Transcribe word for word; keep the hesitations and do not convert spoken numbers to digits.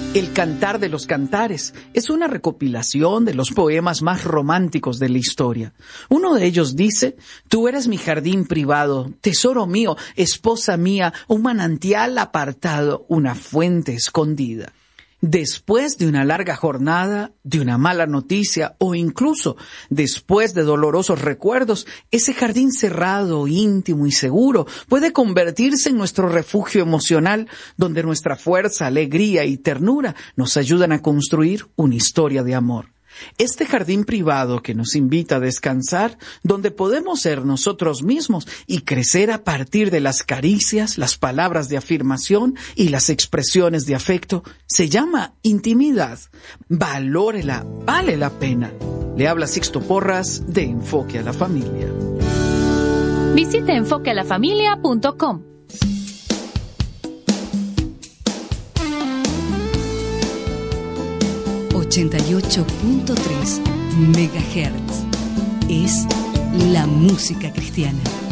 El Cantar de los Cantares es una recopilación de los poemas más románticos de la historia. Uno de ellos dice: tú eres mi jardín privado, tesoro mío, esposa mía, un manantial apartado, una fuente escondida. Después de una larga jornada, de una mala noticia o incluso después de dolorosos recuerdos, ese jardín cerrado, íntimo y seguro puede convertirse en nuestro refugio emocional, donde nuestra fuerza, alegría y ternura nos ayudan a construir una historia de amor. Este jardín privado que nos invita a descansar, donde podemos ser nosotros mismos y crecer a partir de las caricias, las palabras de afirmación y las expresiones de afecto, se llama intimidad. Valórela, vale la pena. Le habla Sixto Porras de Enfoque a la Familia. Visite enfoque a la familia punto com. ochenta y ocho punto tres megahertz es la música cristiana.